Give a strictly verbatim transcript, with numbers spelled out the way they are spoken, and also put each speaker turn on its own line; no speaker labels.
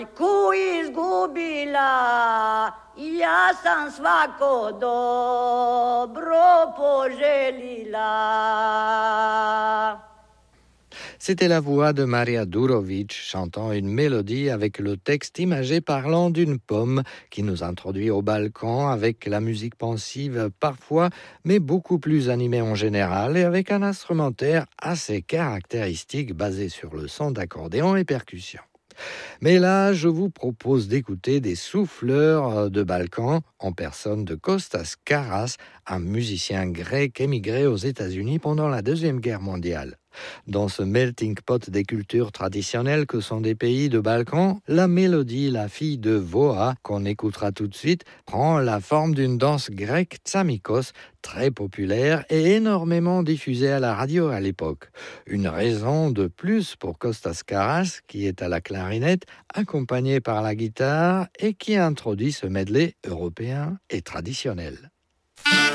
Cu izgubila, ja sam svako dobro poželila.
C'était la voix de Maria Durovic chantant une mélodie avec le texte imagé parlant d'une pomme qui nous introduit au Balkan avec la musique pensive parfois, mais beaucoup plus animée en général et avec un instrumentaire assez caractéristique basé sur le son d'accordéon et percussion. Mais là, je vous propose d'écouter des souffleurs de Balkan en personne de Kostas Karas, un musicien grec émigré aux États-Unis pendant la Deuxième Guerre mondiale. Dans ce melting pot des cultures traditionnelles que sont des pays de Balkan, la mélodie La fille de Voa, qu'on écoutera tout de suite, prend la forme d'une danse grecque tsamikos, très populaire et énormément diffusée à la radio à l'époque. Une raison de plus pour Kostas Karas, qui est à la clarinette, accompagné par la guitare et qui introduit ce medley européen et traditionnel.